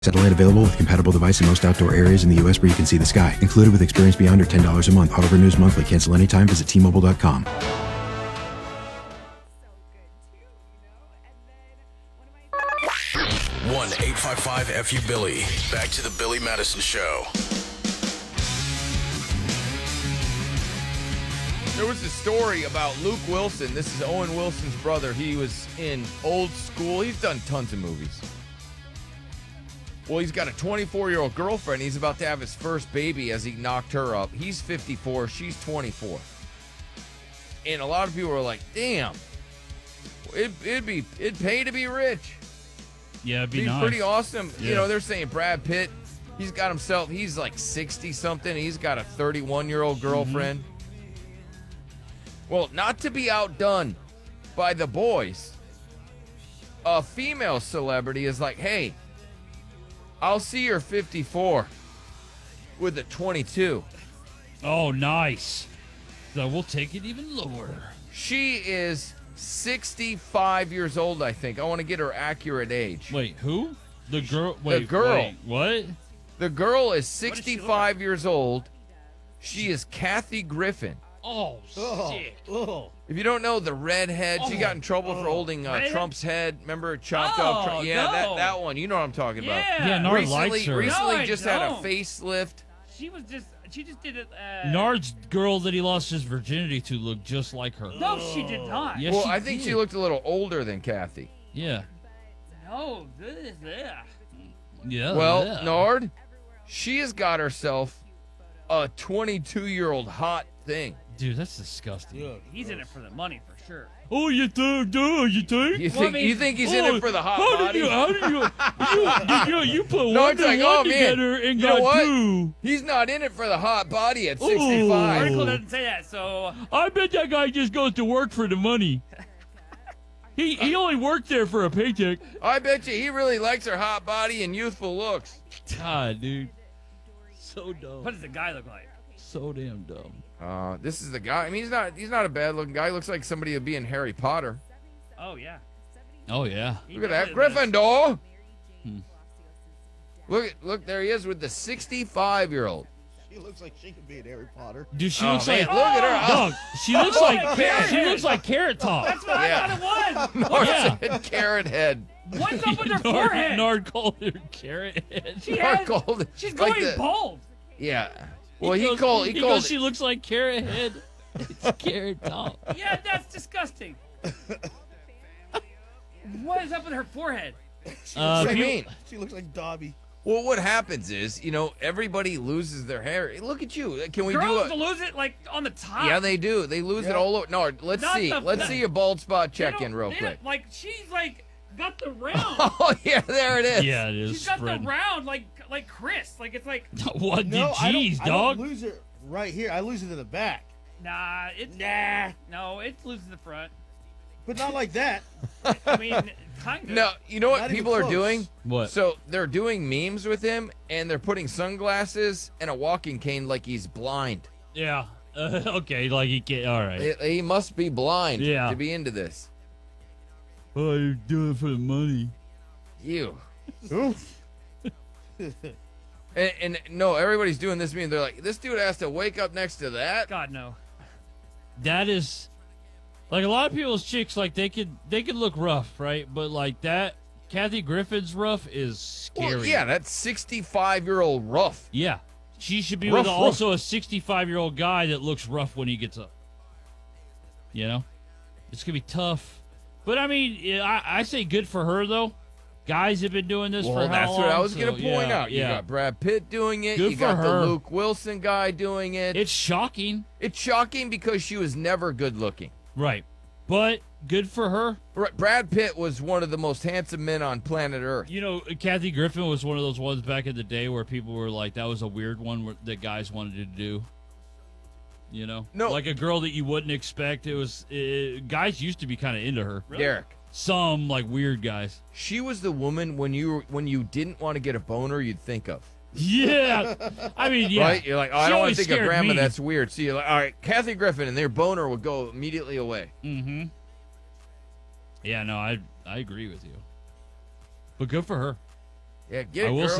Satellite available with compatible device in most outdoor areas in the U.S. where you can see the sky. Included with Experience Beyond or $10 a month. Auto renews monthly. Cancel anytime. Visit T-Mobile.com. 1-855-FU-BILLY. Back to the Billy Madison Show. There was a story about Luke Wilson. This is Owen Wilson's brother. He was in Old School. He's done tons of movies. Well, he's got a 24-year-old girlfriend. He's about to have his first baby as he knocked her up. He's 54. She's 24. And a lot of people are like, damn, it'd pay to be rich. Yeah, it'd be nice. Pretty awesome. Yeah. You know, they're saying Brad Pitt, he's got himself, he's like 60-something. He's got a 31-year-old girlfriend. Mm-hmm. Well, not to be outdone by the boys, a female celebrity is like, hey, I'll see you're 54 with a 22. Oh, nice. So we'll take it even lower. She is 65 years old, I think. I want to get her accurate age. Wait, who? The girl? Wait, the girl. Wait, what? The girl is 65 years old. She is Kathy Griffin. Oh, shit. If you don't know, the redhead, she got in trouble for holding Trump's head. Remember, chopped off Trump? Yeah, no. that one. You know what I'm talking about. Yeah, Nard likes her. Recently just had a facelift. She just did it. Nard's girl that he lost his virginity to looked just like her. No, she did not. Yes, well, she I think did. she looked a little older than Kathy. Yeah. No, this is yeah. Yeah. Well, yeah. Nard, she has got herself a 22-year-old hot thing. Dude, that's disgusting. Yeah, he's in it for the money for sure. Oh, you think? You think? You think he's in it for the hot body? How did you put No, one it's and like, one oh, man, together and you know got what? two? He's not in it for the hot body at Ooh. 65. The article doesn't say that, so I bet that guy just goes to work for the money. He only worked there for a paycheck. I bet you he really likes her hot body and youthful looks. God, dude. So dumb. what does the guy look like? So damn dumb. This is the guy. I mean, he's not a bad looking guy. He looks like somebody would be in Harry Potter. Oh yeah. Oh, yeah. Look at that, Gryffindor. Look, there he is with the 65-year-old. She looks like she could be in Harry Potter. Dude, she Oh, looks man, like look at her. Dog, she looks like Carrot Top. That's what I thought it was. Nard Yeah. said carrot head. What's up with her forehead? Nard called her Carrot Head. She's like going bald. Yeah. Well, he goes, called she looks like Carrot Head. It's Carrot Top. Yeah, that's disgusting. What is up with her forehead? What do you mean? She looks like Dobby. Well, what happens is, everybody loses their hair. Look at you. Can we Girls do lose it like on the top. Yeah, they do. They lose it all over. No, let's Not see. the- Let's see your bald spot They check don't- in real they quick. don't- Like she's like got the round. Oh yeah, there it is. Yeah, it is. She's got spread. the round like Chris. Like it's like What? No, Jeez, I dog. don't lose it right here. I lose it in the back. nah. No, it's losing the front. But not like that. I mean, kind of. No, you know what Not even people are close. doing? What? So they're doing memes with him, and they're putting sunglasses and a walking cane like he's blind. Yeah. Okay, like he can't. All right. He must be blind Yeah. to be into this. Oh, you're doing it for the money. You. And no, everybody's doing this meme. They're like, this dude has to wake up next to that. God no. That is, like a lot of people's chicks, like they could look rough, right? But like that, Kathy Griffin's rough is scary. Well, yeah, that's 65-year-old rough. Yeah. She should be Rough, with rough. also a 65-year-old guy that looks rough when he gets up. You know? It's going to be tough. But, I mean, I say good for her, though. Guys have been doing this for how That's long? what I was going So, to point yeah, out. You yeah. got Brad Pitt doing it. Good you for got her. the Luke Wilson guy doing it. It's shocking. It's shocking because she was never good looking. Right. But good for her. Brad Pitt was one of the most handsome men on planet Earth. You know, Kathy Griffin was one of those ones back in the day where people were like, that was a weird one that guys wanted to do. You know? No. Like a girl that you wouldn't expect. It was, guys used to be kind of into her. Derek, Some, like, weird guys. she was the woman when you didn't want to get a boner, you'd think of. Yeah. I mean, yeah. Right? You're like, oh, I She don't want always to think of scared grandma. me. That's weird. So you're like, all right, Kathy Griffin, and their boner would go immediately away. Mm-hmm. Yeah, no, I agree with you. But good for her. Yeah, get I it, will girl.